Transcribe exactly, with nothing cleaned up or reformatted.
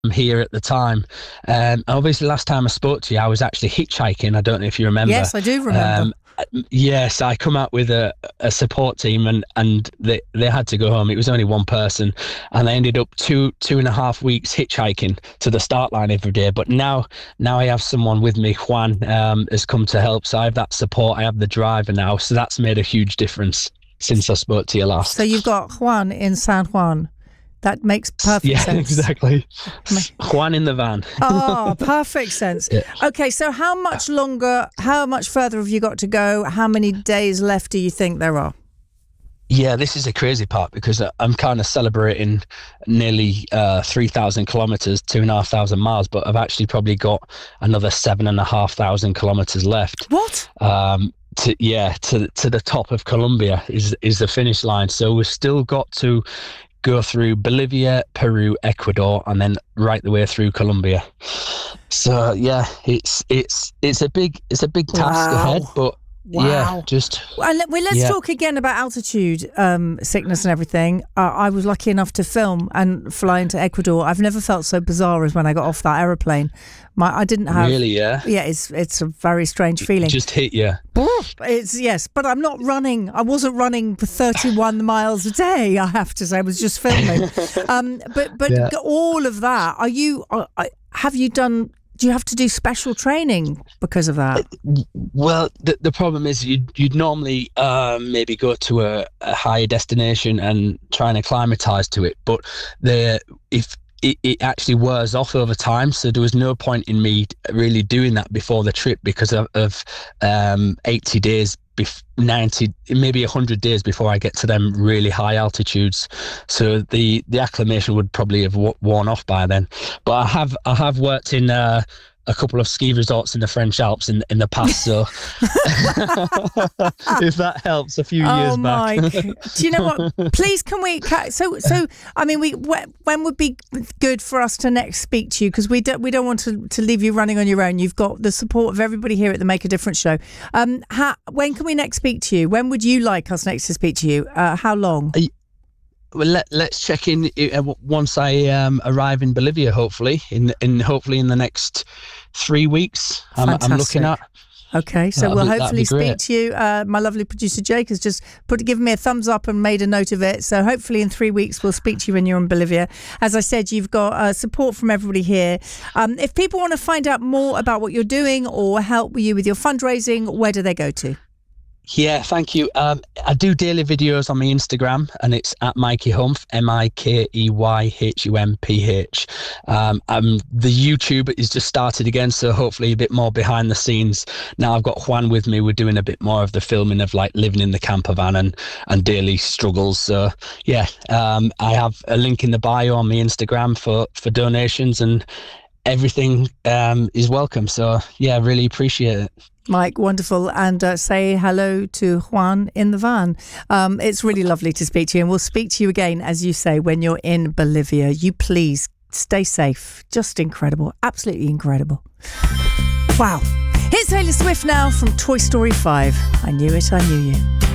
here at the time. Um, obviously, last time I spoke to you, I was actually hitchhiking. I don't know if you remember. Yes, I do remember. Um, yes, I come out with a, a support team, and, and they, they had to go home. It was only one person, and I ended up two two and a half weeks hitchhiking to the start line every day. But now now I have someone with me. Juan um, has come to help, so I have that support. I have the driver now, so that's made a huge difference since I spoke to you last. So you've got Juan in San Juan. That makes perfect yeah, sense. Exactly. Juan in the van. Oh, perfect sense. Yeah. Okay, so how much longer, how much further have you got to go? How many days left do you think there are? Yeah, this is a crazy part because I'm kind of celebrating nearly uh, three thousand kilometers, two and a half thousand miles, but I've actually probably got another seven and a half thousand kilometers left. What? Um, to, yeah, to to the top of Colombia is is the finish line. So we've still got to go through Bolivia, Peru, Ecuador, and then right the way through Colombia. So yeah, it's it's it's a big it's a big task wow. ahead, but wow. yeah, just. Well, well let's yeah. talk again about altitude um, sickness and everything. Uh, I was lucky enough to film and fly into Ecuador. I've never felt so bizarre as when I got off that aeroplane. My I didn't have really yeah yeah it's it's a very strange feeling. It just hit you. It's yes, but I'm not running. I wasn't running for thirty-one miles a day. I have to say, I was just filming. um, but but yeah. all of that. Are you? Are, have you done? Do you have to do special training because of that? Well, the the problem is you'd you'd normally um, maybe go to a, a higher destination and try and acclimatise to it, but the if It, it actually wears off over time, so there was no point in me really doing that before the trip because of, of um, eighty days, bef- ninety, maybe one hundred days before I get to them really high altitudes. So the, the acclimation would probably have w- worn off by then. But I have I have worked in uh, a couple of ski resorts in the French Alps in in the past, so if that helps, a few oh, years back. Mike. Do you know what? Please, can we? So, so I mean, we when would be good for us to next speak to you? Because we don't we don't want to, to leave you running on your own. You've got the support of everybody here at the Make a Difference show. Um, how, when can we next speak to you? When would you like us next to speak to you? Uh, how long? Are you- Well, let, let's check in uh, once I um, arrive in Bolivia, hopefully, in in hopefully in the next three weeks. I'm, I'm looking at. Okay, so that'll we'll be, hopefully speak to you. Uh, my lovely producer Jake has just put given me a thumbs up and made a note of it. So hopefully in three weeks we'll speak to you when you're in Bolivia. As I said, you've got uh, support from everybody here. Um, if people want to find out more about what you're doing or help you with your fundraising, where do they go to? Yeah, thank you. Um, I do daily videos on my Instagram, and it's at Mikey Humph, M I K E Y H U M P H. Um, um, the YouTube is just started again, so hopefully a bit more behind the scenes. Now I've got Juan with me. We're doing a bit more of the filming of like living in the camper van and, and daily struggles. So yeah, um, I have a link in the bio on my Instagram for, for donations, and everything um, is welcome. So yeah, really appreciate it. Mike, wonderful. And uh, say hello to Juan in the van. Um, it's really lovely to speak to you. And we'll speak to you again, as you say, when you're in Bolivia. You please stay safe. Just incredible. Absolutely incredible. Wow. Here's Taylor Swift now from Toy Story five. I Knew It, I Knew You.